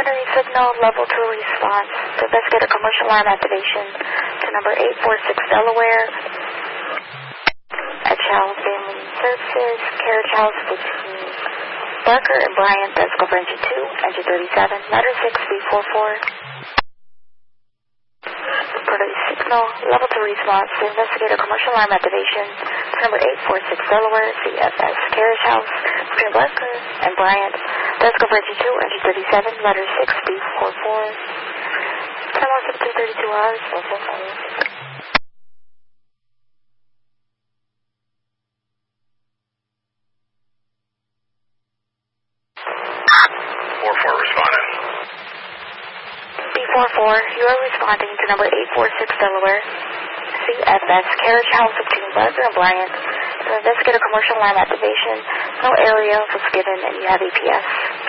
preliminary signal, level 2 response to investigate a commercial alarm activation to number 846 Delaware at Child Family Services, Carriage House between Barker and Bryant, desk over engine 2, engine 37, ladder 6B44. Preliminary signal, level 2 response to investigate a commercial alarm activation to number 846 Delaware, CFS, Carriage House between Barker and Bryant, desk over engine 2, engine 37, ladder 6B44. Time on 17:32 hours, 445. 4-4 responding. B44, you are responding to number 846 Delaware, CFS, Carriage House between Barker and Bryant to investigate a commercial alarm activation. No area was given and you have APS.